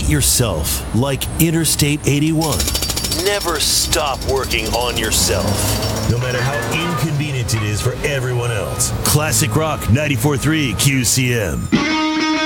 it yourself, like Interstate 81. Never stop working on yourself, no matter how inconvenient it is for everyone else. Classic Rock 94.3 QCM.